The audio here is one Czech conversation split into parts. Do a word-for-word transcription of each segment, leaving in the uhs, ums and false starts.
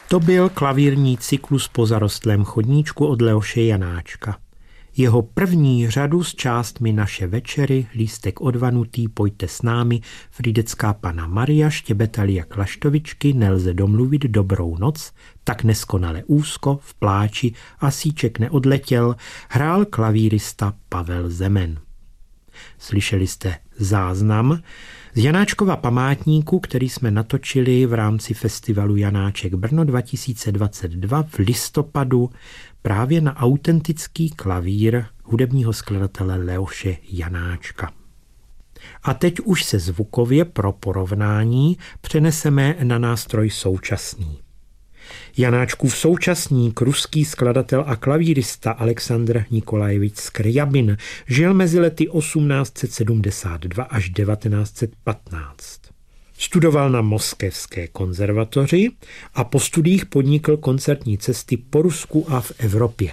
To byl klavírní cyklus Po zarostlém chodníčku od Leoše Janáčka. Jeho první řadu s částmi Naše večery, Lístek odvanutý, Pojďte s námi, Frýdecká Panna Maria, Štěbetali jak laštovičky, Nelze domluvit, Dobrou noc, Tak neskonale úzko, V pláči, Asíček neodletěl, hrál klavírista Pavel Zemen. Slyšeli jste záznam z Janáčkova památníku, který jsme natočili v rámci festivalu Janáček Brno dva tisíce dvacet dva v listopadu právě na autentický klavír hudebního skladatele Leoše Janáčka. A teď už se zvukově pro porovnání přeneseme na nástroj současný. Janáčkův současník, ruský skladatel a klavírista Alexandr Nikolajevič Skryabin žil mezi lety osmnáct set sedmdesát dva až devatenáct set patnáct. Studoval na Moskevské konzervatoři a po studiích podnikl koncertní cesty po Rusku a v Evropě.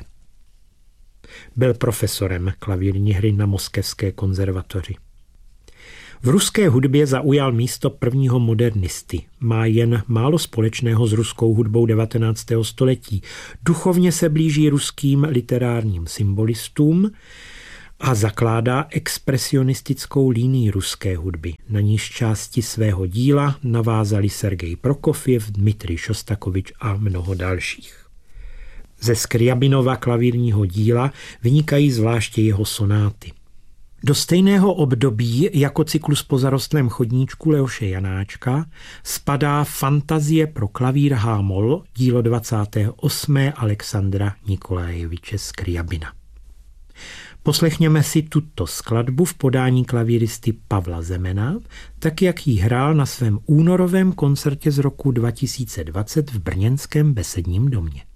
Byl profesorem klavírní hry na Moskevské konzervatoři. V ruské hudbě zaujal místo prvního modernisty. Má jen málo společného s ruskou hudbou devatenáctého století. Duchovně se blíží ruským literárním symbolistům a zakládá expresionistickou línii ruské hudby. Na níž části svého díla navázali Sergej Prokofjev, Dmitrij Šostakovič a mnoho dalších. Ze Skryabinova klavírního díla vynikají zvláště jeho sonáty. Do stejného období jako cyklus Po zarostlém chodníčku Leoše Janáčka spadá Fantazie pro klavír H-moll, dílo dvacátého osmého Alexandra Nikolajeviče Skryabina. Poslechněme si tuto skladbu v podání klavíristy Pavla Zemena, tak jak ji hrál na svém únorovém koncertě z roku dva tisíce dvacet v brněnském Besedním domě.